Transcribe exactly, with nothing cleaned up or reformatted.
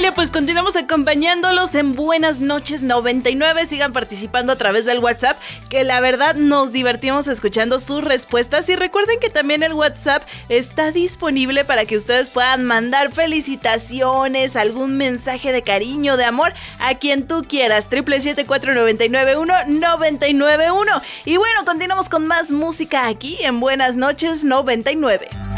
que pues continuamos acompañándolos en Buenas Noches noventa y nueve. Sigan participando a través del WhatsApp, que la verdad nos divertimos escuchando sus respuestas. Y recuerden que también el WhatsApp está disponible para que ustedes puedan mandar felicitaciones, algún mensaje de cariño, de amor, a quien tú quieras. Triple siete cuatro nueve nueve uno nueve nueve uno. Y bueno, continuamos con más música aquí en Buenas Noches noventa y nueve.